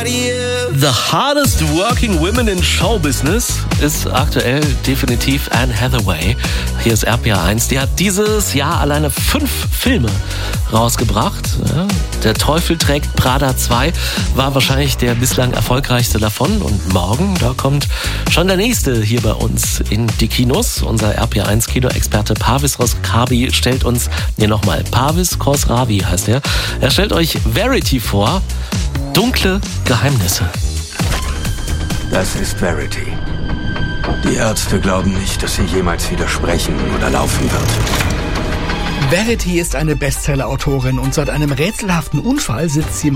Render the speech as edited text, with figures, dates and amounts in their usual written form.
The hardest working women in Showbusiness ist aktuell definitiv Anne Hathaway. Hier ist RPA 1. Die hat dieses Jahr alleine 5 Filme rausgebracht. Ja, Der Teufel trägt Prada 2 war wahrscheinlich der bislang erfolgreichste davon. Und morgen, da kommt schon der nächste hier bei uns in die Kinos. Unser RPA 1 Kinoexperte Parvis Khosravi stellt uns, Parvis Khosravi heißt er. Er stellt euch Verity vor. Dunkle Geheimnisse. Das ist Verity. Die Ärzte glauben nicht, dass sie jemals wieder sprechen oder laufen wird. Verity ist eine Bestseller-Autorin und seit einem rätselhaften Unfall sitzt sie im